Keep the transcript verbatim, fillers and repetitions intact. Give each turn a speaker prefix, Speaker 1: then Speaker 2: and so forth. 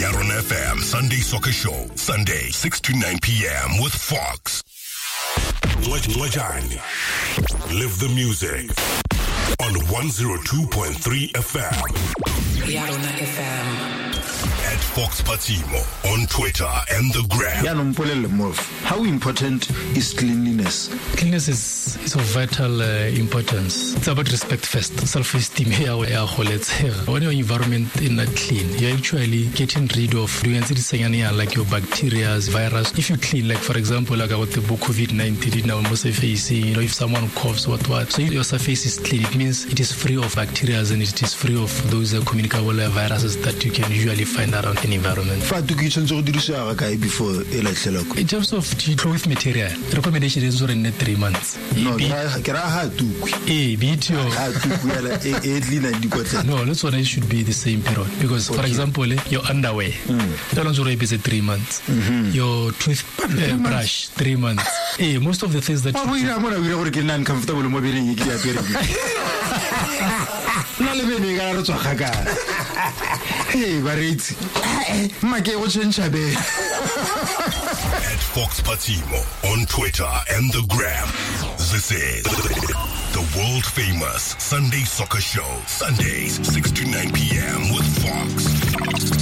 Speaker 1: Yaron F M Sunday Soccer Show, Sunday six to nine p.m. with Fox. Lajani. Live the music on one oh two point three F M.
Speaker 2: Yaron F M.
Speaker 1: At Fox Patimo on Twitter and the gram.
Speaker 3: How important is cleanliness?
Speaker 4: Cleanliness is, is of vital uh, importance. It's about respect first, self-esteem. When your environment is not clean, you're actually getting rid of like your bacteria, virus. If you clean, like for example, like about the COVID nineteen now, most of facing, you know, if someone coughs, what what, so if your surface is clean, it means it is free of bacteria and it is free of those uh, communicable uh, viruses that you can usually find around an environment. In terms of the cloth material, the recommendation is for three months.
Speaker 3: No,
Speaker 4: Eh, beat your no, that's what it should be the same period. Because for example, your underwear, that one's already is three months. Mm-hmm. Your tooth uh, brush, three months. Eh, most of the things that you
Speaker 3: hey, Bariti.
Speaker 1: At Fox Patimo on Twitter and the gram. This is the world famous Sunday Soccer Show, Sundays six to nine p.m. with Fox.